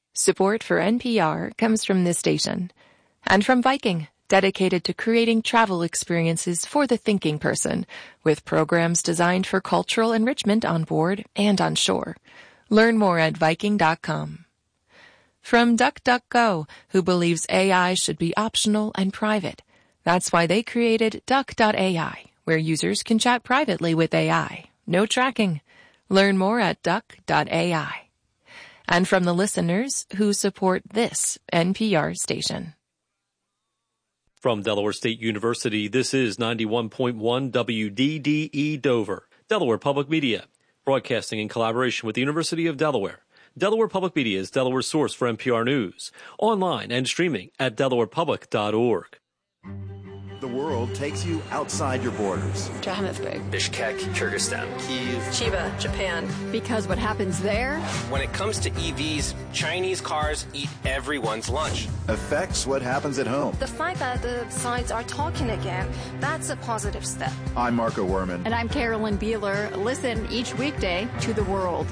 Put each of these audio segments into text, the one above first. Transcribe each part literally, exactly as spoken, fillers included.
Support for N P R comes from this station and from Viking, dedicated to creating travel experiences for the thinking person, with programs designed for cultural enrichment on board and on shore. Learn more at Viking dot com. From DuckDuckGo, who believes A I should be optional and private. That's why they created Duck dot A I, where users can chat privately with A I. No tracking. Learn more at Duck dot A I. And from the listeners who support this N P R station. From Delaware State University, this is ninety-one point one W D D E Dover, Delaware Public Media, broadcasting in collaboration with the University of Delaware. Delaware Public Media is Delaware's source for N P R News, online and streaming at delaware public dot org. The world takes you outside your borders. Johannesburg, Bishkek, Kyrgyzstan, Kyiv, Chiba, Japan. Because what happens there? When it comes to E Vs, Chinese cars eat everyone's lunch. Affects what happens at home. The fact that the sides are talking again, that's a positive step. I'm Marco Werman. And I'm Carolyn Beeler. Listen each weekday to The World.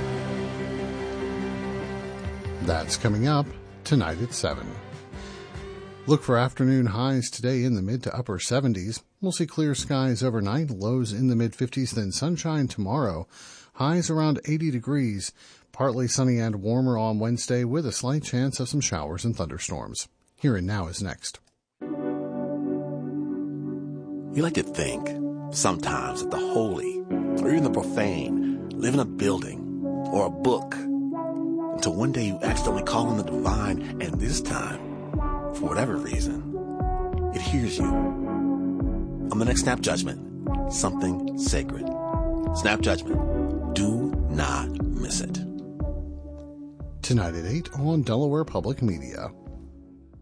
That's coming up tonight at seven. Look for afternoon highs today in the mid to upper seventies. We'll see clear skies overnight, lows in the mid-fifties, then sunshine tomorrow. Highs around eighty degrees, partly sunny and warmer on Wednesday with a slight chance of some showers and thunderstorms. Here and Now is next. You like to think, sometimes, that the holy, or even the profane, live in a building or a book, until one day you accidentally call on the divine, and this time, for whatever reason, it hears you. On the next Snap Judgment, something sacred. Snap Judgment. Do not miss it. Tonight at eight on Delaware Public Media.